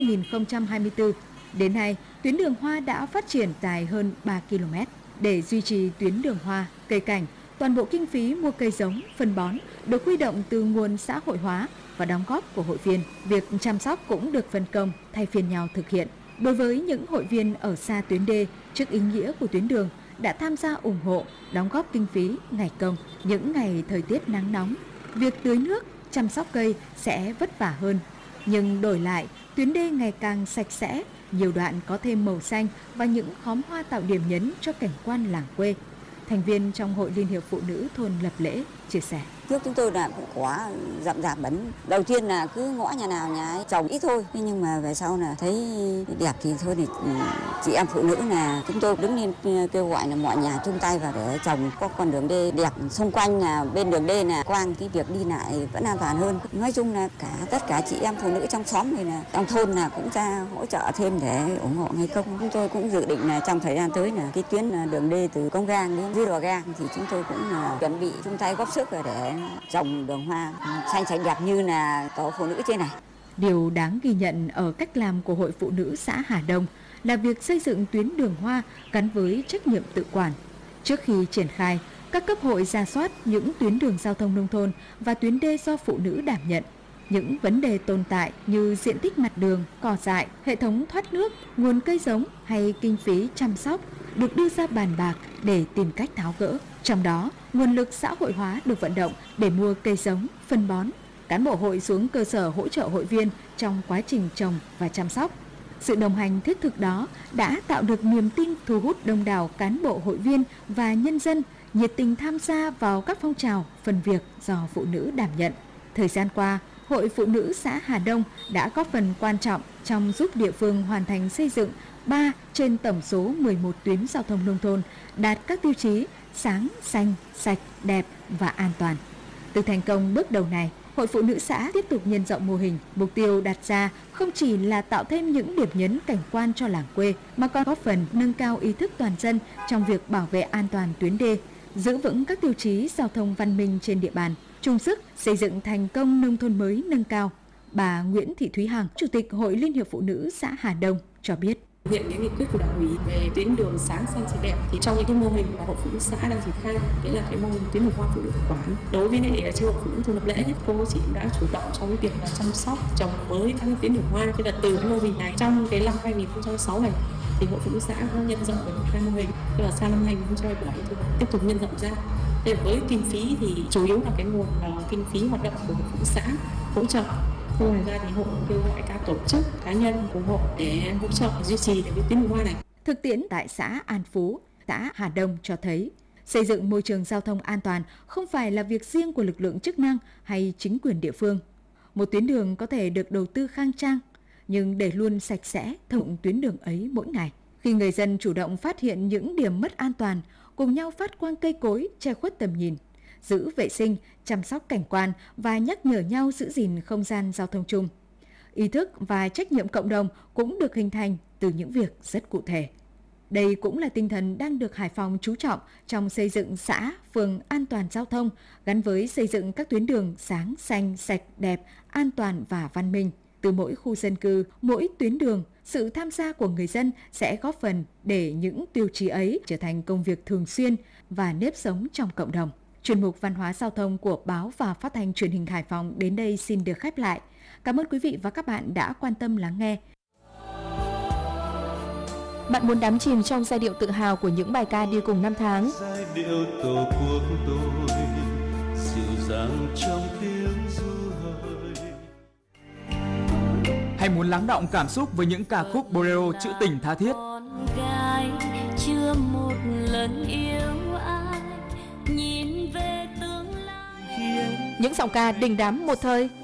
2024. Đến nay, tuyến đường hoa đã phát triển dài hơn 3 km. Để duy trì tuyến đường hoa, cây cảnh, toàn bộ kinh phí mua cây giống, phân bón được huy động từ nguồn xã hội hóa và đóng góp của hội viên. Việc chăm sóc cũng được phân công, thay phiên nhau thực hiện. Đối với những hội viên ở xa tuyến đê, trước ý nghĩa của tuyến đường, đã tham gia ủng hộ, đóng góp kinh phí, ngày công. Những ngày thời tiết nắng nóng, việc tưới nước, chăm sóc cây sẽ vất vả hơn. Nhưng đổi lại, tuyến đê ngày càng sạch sẽ, nhiều đoạn có thêm màu xanh và những khóm hoa tạo điểm nhấn cho cảnh quan làng quê. Thành viên trong Hội Liên hiệp Phụ nữ thôn Lập Lễ chia sẻ. Trước chúng tôi là cũng có dặm dạp bẩn. Đầu tiên là cứ ngõ nhà nào nhà ấy trồng ít thôi. Nhưng mà về sau là thấy đẹp thì thôi thì chị em phụ nữ là chúng tôi đứng lên kêu gọi là mọi nhà chung tay vào để trồng có con đường đê đẹp. Xung quanh là bên đường đê là quang cái việc đi lại vẫn an toàn hơn. Nói chung là tất cả chị em phụ nữ trong xóm này là trong thôn là cũng ra hỗ trợ thêm để ủng hộ ngày công. Chúng tôi cũng dự định là trong thời gian tới là cái tuyến đường đê từ Công Gang đến dưới Đò Gang thì chúng tôi cũng chuẩn bị chung tay góp sức rồi để trồng đường hoa xanh sạch đẹp như là tổ phụ nữ trên này. Điều đáng ghi nhận ở cách làm của Hội Phụ nữ xã Hà Đông là việc xây dựng tuyến đường hoa gắn với trách nhiệm tự quản. Trước khi triển khai, các cấp hội rà soát những tuyến đường giao thông nông thôn và tuyến đê do phụ nữ đảm nhận. Những vấn đề tồn tại như diện tích mặt đường, cỏ dại, hệ thống thoát nước, nguồn cây giống hay kinh phí chăm sóc được đưa ra bàn bạc để tìm cách tháo gỡ. Trong đó, nguồn lực xã hội hóa được vận động để mua cây giống, phân bón. Cán bộ hội xuống cơ sở hỗ trợ hội viên trong quá trình trồng và chăm sóc. Sự đồng hành thiết thực đó đã tạo được niềm tin thu hút đông đảo cán bộ hội viên và nhân dân nhiệt tình tham gia vào các phong trào, phần việc do phụ nữ đảm nhận. Thời gian qua, Hội Phụ nữ xã Hà Đông đã góp phần quan trọng trong giúp địa phương hoàn thành xây dựng 3 trên tổng số 11 tuyến giao thông nông thôn đạt các tiêu chí sáng, xanh, sạch, đẹp và an toàn. Từ thành công bước đầu này, Hội Phụ nữ xã tiếp tục nhân rộng mô hình. Mục tiêu đặt ra không chỉ là tạo thêm những điểm nhấn cảnh quan cho làng quê, mà còn góp phần nâng cao ý thức toàn dân trong việc bảo vệ an toàn tuyến đê, giữ vững các tiêu chí giao thông văn minh trên địa bàn, chung sức xây dựng thành công nông thôn mới nâng cao. Bà Nguyễn Thị Thúy Hằng, Chủ tịch Hội Liên hiệp Phụ nữ xã Hà Đông cho biết. Thực hiện cái nghị quyết của Đảng ủy về tuyến đường sáng xanh sạch đẹp thì trong những cái mô hình mà Hội Phụ nữ xã đang triển khai, đấy là cái mô hình tuyến đường hoa phụ nữ tự quản. Đối với lại chi hội phụ nữ thôn Lập Lễ, cô chị đã chủ động trong cái việc là chăm sóc trồng mới các cái tuyến đường hoa. Thế là từ cái mô hình này trong cái năm 2006 này thì Hội Phụ nữ xã đã nhân rộng được 2 mô hình. Tức là sang năm 2017 thì tiếp tục nhân rộng ra. Thế với kinh phí thì chủ yếu là cái nguồn kinh phí hoạt động của Hội Phụ nữ xã hỗ trợ. Ngoài ra thì hội kêu gọi các tổ chức cá nhân ủng hộ để hỗ trợ duy trì cái tuyến đường hoa này. Thực tiễn tại xã An Phú, xã Hà Đông cho thấy xây dựng môi trường giao thông an toàn không phải là việc riêng của lực lượng chức năng hay chính quyền địa phương. Một tuyến đường có thể được đầu tư khang trang, nhưng để luôn sạch sẽ thông tuyến đường ấy mỗi ngày. Khi người dân chủ động phát hiện những điểm mất an toàn, cùng nhau phát quang cây cối che khuất tầm nhìn, giữ vệ sinh, chăm sóc cảnh quan và nhắc nhở nhau giữ gìn không gian giao thông chung. Ý thức và trách nhiệm cộng đồng cũng được hình thành từ những việc rất cụ thể. Đây cũng là tinh thần đang được Hải Phòng chú trọng trong xây dựng xã, phường an toàn giao thông gắn với xây dựng các tuyến đường sáng, xanh, sạch, đẹp, an toàn và văn minh. Từ mỗi khu dân cư, mỗi tuyến đường, sự tham gia của người dân sẽ góp phần để những tiêu chí ấy trở thành công việc thường xuyên và nếp sống trong cộng đồng. Chuyên mục Văn hóa Giao thông của Báo và Phát thanh Truyền hình Hải Phòng đến đây xin được khép lại. Cảm ơn quý vị và các bạn đã quan tâm lắng nghe. Bạn muốn đắm chìm trong giai điệu tự hào của những bài ca đi cùng năm tháng? Giai điệu tổ quốc tôi, dịu dàng trong tiếng ru hời. Hay muốn lắng đọng cảm xúc với những ca khúc bolero trữ tình tha thiết? Chưa một lần yêu ai, nhìn về tương lai. Những giọng ca đình đám một thời,